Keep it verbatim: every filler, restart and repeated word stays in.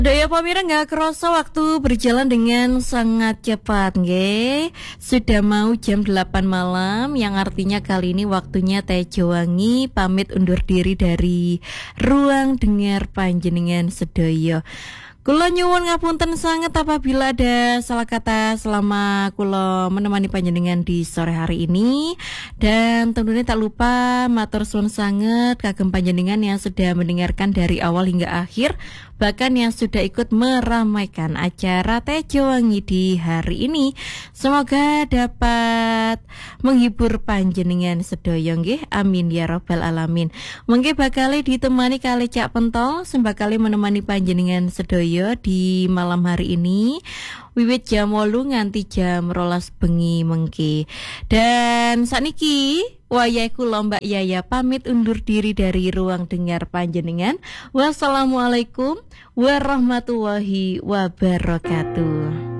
Daya Pamira nggak kerasa waktu berjalan dengan sangat cepat, nggih. Sudah mau jam delapan malam, yang artinya kali ini waktunya Teh Jowangi pamit undur diri dari ruang dengar panjenengan sedaya. Kula nyuwun ngapunten sanget apabila ada salah kata selama kula menemani panjenengan di sore hari ini. Dan tentunya tak lupa matur suwun sanget kagem panjenengan yang sudah mendengarkan dari awal hingga akhir, bahkan yang sudah ikut meramaikan acara Teh Jowangi di hari ini. Semoga dapat menghibur panjenengan sedaya nggih. Amin ya rabbal alamin. Mengke bakal ditemani kali Cak Pentol sembakali menemani panjenengan sedaya di malam hari ini wiwit jam wolu nganti jam rolas bengi mengke. Dan sakniki wayahe kula Mbak Yaya pamit undur diri dari ruang dengar panjenengan. Wassalamualaikum warahmatullahi wabarakatuh.